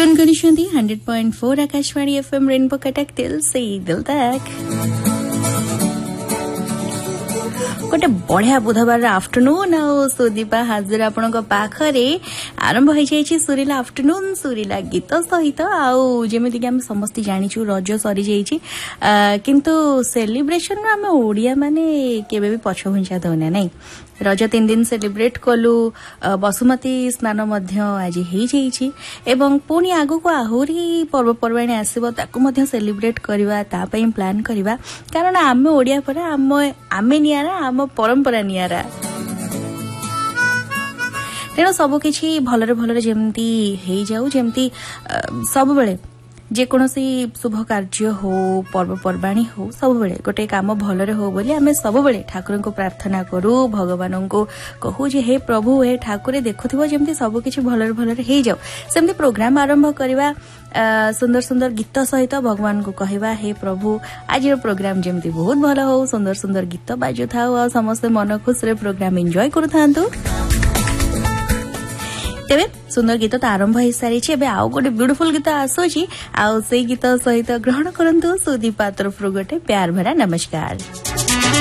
Tune करिसेंती 100.4 Akashvani FM rainbow Cuttack दिल से दिल तक गोटे बढ़िया बुधवार आफ्टरनून आ सुदीपा हाजिर आपण पाखरे आरंभ हो जाइए सुरीला आफ्टरनून सुरीला गीत सहित आउ जमीती आम समस्त जाचु रज सरी जाइए किंतु सेलिब्रेशन आम ओडिया माने केबे भी पछ घुंचा दौना नहीं रज 3 दिन सेलिब्रेट कलु बसुमती स्नान आज हो एवं पुणी आगु को आहुरी पर्वपर्वाणी आसब ताकू सेलिब्रेट करवा प्लान करवा कारण आम ओडिया पर आमे नियारा आम परंपरा नियारा तेणु सबकि भलरे भलरे जमती हो जाऊ जमती सब बेले जेकोसी शुभ कार्य हो पर्वपर्वाणी हो सब बेले गोटे काम भलरे हो बोली आमे सब बेले ठाकुर को प्रार्थना करू भगवान को कहू जे हे प्रभु हे ठाकुर देखुथिबो जेमती सब किछि भलरे भलरे हे जाऊ सेमती प्रोग्राम आरंभ करवा सुंदर सुंदर गीत सहित भगवान को कहवा हे प्रभु आज प्रोग्राम जेमती बहुत भल हो सुंदर सुंदर गीत बाजु थाउ आ समस्त मन खुश रे प्रोग्राम एंजॉय करू थांतु तेबे सुंदर गीत तो आरंभ हो सारी आउ गोटे ब्यूटीफुल गीत आसुची आउ से गीत सहित ग्रहण करंतु सुदीपा तरफ गोटे प्यार भरा नमस्कार।